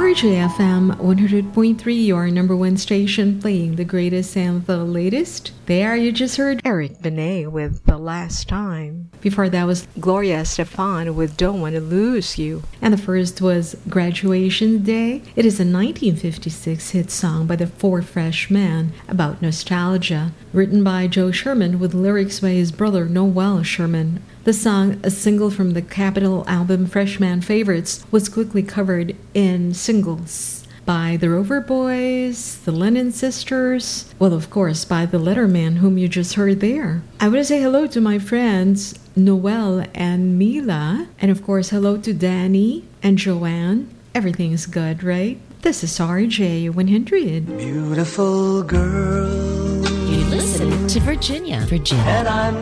RJFM 100.3, your number one station playing the greatest and the latest. There you just heard Eric Benet with The Last Time. Before that was Gloria Estefan with Don't Want to Lose You. And the first was Graduation Day. It is a 1956 hit song by the Four Freshmen about nostalgia, written by Joe Sherman with lyrics by his brother Noel Sherman. The song, a single from the Capitol album Freshman Favorites, was quickly covered in singles by the Rover Boys, the Lennon Sisters, well, of course, by the Letterman, whom you just heard there. I want to say hello to my friends Noel and Mila, and of course, hello to Danny and Joanne. Everything is good, right? This is RJ 100. Beautiful girl. You listen to Virginia. And I'm